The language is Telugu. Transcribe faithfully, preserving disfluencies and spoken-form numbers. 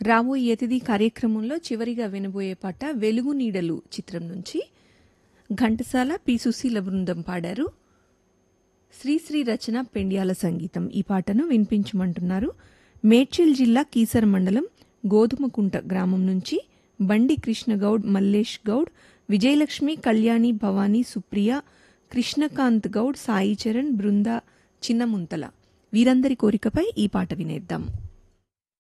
రాబోయే అతిథి కార్యక్రమంలో చివరిగా వినబోయే పాట వెలుగు నీడలు చిత్రం నుంచి ఘంటసాల పి సుశీల బృందం పాడారు. శ్రీశ్రీ రచన, పెండ్యాల సంగీతం. ఈ పాటను వినిపించమంటున్నారు మేడ్చల్ జిల్లా కీసర మండలం గోధుమకుంట గ్రామం నుంచి బండి కృష్ణగౌడ్, మల్లేష్ గౌడ్, విజయలక్ష్మి, కళ్యాణి, భవానీ, సుప్రియ, కృష్ణకాంత్ గౌడ్, సాయి చరణ్, బృంద, చిన్నముంతల వీరందరి కోరికపై ఈ పాట వినేద్దాం.